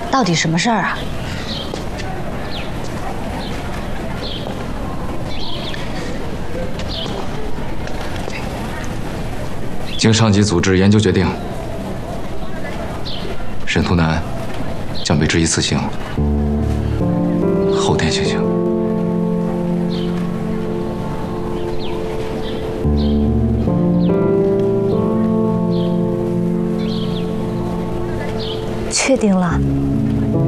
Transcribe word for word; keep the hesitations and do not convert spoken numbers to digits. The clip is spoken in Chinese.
到底什么事儿啊？ 经上级组织研究决定，沈图南将被执以死刑，后天行刑。 确定了。